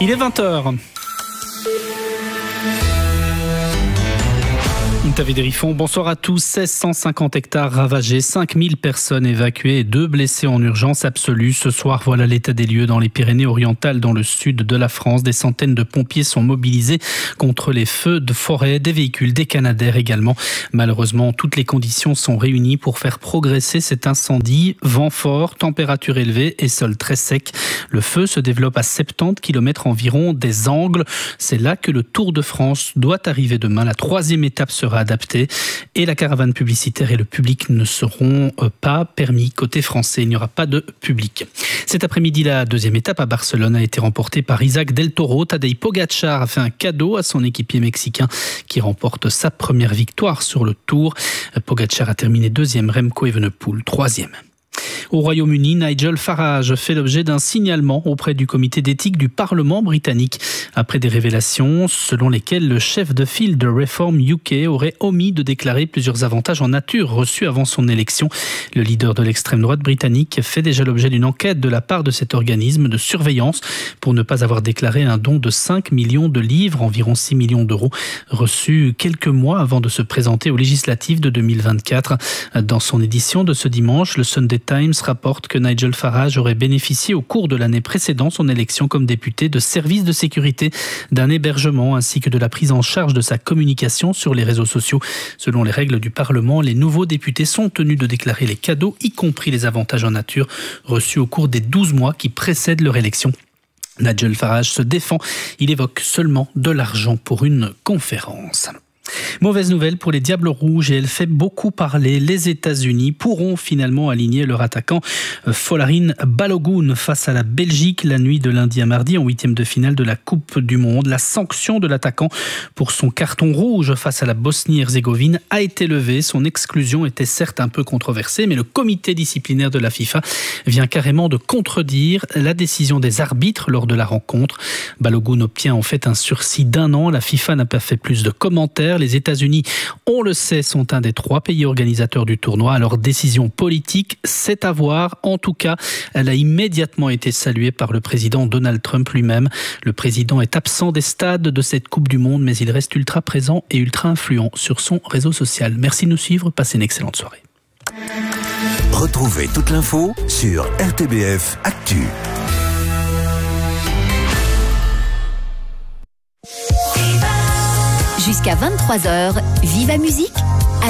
Il est 20h. David Riffon, bonsoir à tous. 1650 hectares ravagés, 5000 personnes évacuées et 2 blessés en urgence absolue. Ce soir, voilà l'état des lieux dans les Pyrénées-Orientales, dans le sud de la France. Des centaines de pompiers sont mobilisés contre les feux de forêt, des véhicules, des canadaires également. Malheureusement, toutes les conditions sont réunies pour faire progresser cet incendie. Vent fort, température élevée et sol très sec. Le feu se développe à 70 km environ des Angles. C'est là que le Tour de France doit arriver demain. La 3e étape sera adapté et la caravane publicitaire et le public ne seront pas permis. Côté français, il n'y aura pas de public. Cet après-midi, la 2e étape à Barcelone a été remportée par Isaac Del Toro. Tadej Pogačar a fait un cadeau à son équipier mexicain qui remporte sa première victoire sur le Tour. Pogačar a terminé 2e, Remco Evenepoel 3e. Au Royaume-Uni, Nigel Farage fait l'objet d'un signalement auprès du comité d'éthique du Parlement britannique après des révélations selon lesquelles le chef de file de Reform UK aurait omis de déclarer plusieurs avantages en nature reçus avant son élection. Le leader de l'extrême droite britannique fait déjà l'objet d'une enquête de la part de cet organisme de surveillance pour ne pas avoir déclaré un don de 5 millions de livres, environ 6 millions d'euros, reçus quelques mois avant de se présenter aux législatives de 2024. Dans son édition de ce dimanche, le Sunday Times rapporte que Nigel Farage aurait bénéficié au cours de l'année précédant son élection comme député de services de sécurité, d'un hébergement ainsi que de la prise en charge de sa communication sur les réseaux sociaux. Selon les règles du Parlement, les nouveaux députés sont tenus de déclarer les cadeaux, y compris les avantages en nature reçus au cours des 12 mois qui précèdent leur élection. Nigel Farage se défend, il évoque seulement de l'argent pour une conférence. Mauvaise nouvelle pour les Diables Rouges et elle fait beaucoup parler. Les États-Unis pourront finalement aligner leur attaquant Folarin Balogun face à la Belgique la nuit de lundi à mardi en 8e de finale de la Coupe du Monde. La sanction de l'attaquant pour son carton rouge face à la Bosnie-Herzégovine a été levée. Son exclusion était certes un peu controversée, mais le comité disciplinaire de la FIFA vient carrément de contredire la décision des arbitres lors de la rencontre. Balogun obtient en fait un sursis d'1 an. La FIFA n'a pas fait plus de commentaires. Les États-Unis, on le sait, sont un des 3 pays organisateurs du tournoi. Leur décision politique, c'est à voir. En tout cas, elle a immédiatement été saluée par le président Donald Trump lui-même. Le président est absent des stades de cette Coupe du Monde, mais il reste ultra présent et ultra influent sur son réseau social. Merci de nous suivre. Passez une excellente soirée. Retrouvez toute l'info sur RTBF Actu. Jusqu'à 23h, Viva Musique